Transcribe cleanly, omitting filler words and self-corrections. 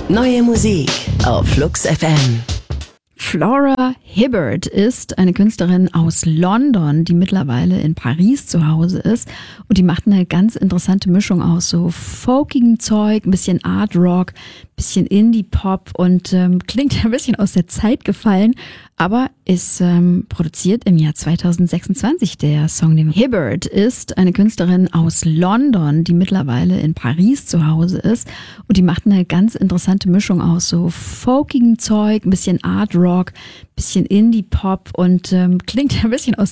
Neue Musik auf Flux FM. Flora Hibbert ist eine Künstlerin aus London, die mittlerweile in Paris zu Hause ist. Und die macht eine ganz interessante Mischung aus so folkigem Zeug, ein bisschen Art Rock, ein bisschen Indie-Pop und klingt ein bisschen aus der Zeit gefallen, aber ist produziert im Jahr 2026, der Song. Hibbert ist eine Künstlerin aus London, die mittlerweile in Paris zu Hause ist. Und die macht eine ganz interessante Mischung aus so folkigem Zeug, ein bisschen Art Rock, ein bisschen Indie-Pop und klingt ein bisschen aus